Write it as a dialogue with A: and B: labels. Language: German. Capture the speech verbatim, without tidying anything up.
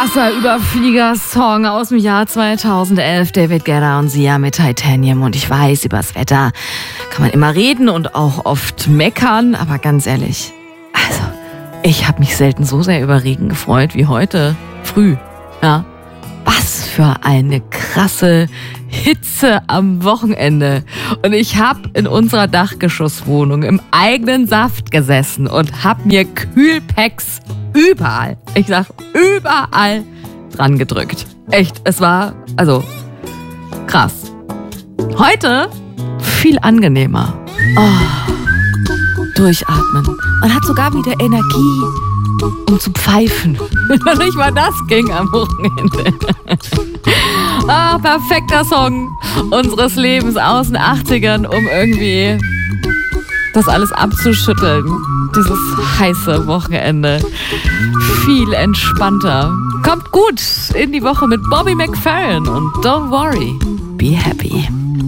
A: Wasserüberflieger-Song aus dem Jahr zweitausendelf. David Guetta und Sia mit Titanium. Und ich weiß, übers Wetter kann man immer reden und auch oft meckern. Aber ganz ehrlich, also ich habe mich selten so sehr über Regen gefreut wie heute früh. Ja, was für eine krasse Hitze am Wochenende. Und ich habe in unserer Dachgeschosswohnung im eigenen Saft gesessen und habe mir Kühlpacks überall, ich sag überall dran gedrückt. Echt, es war, also, krass. Heute viel angenehmer. Oh, durchatmen. Man hat sogar wieder Energie, um zu pfeifen. Nicht mal das ging am Wochenende. Ah, perfekter Song unseres Lebens aus den achtzigern, um irgendwie das alles abzuschütteln. Dieses heiße Wochenende. Viel entspannter. Kommt gut in die Woche mit Bobby McFerrin und Don't Worry, Be Happy.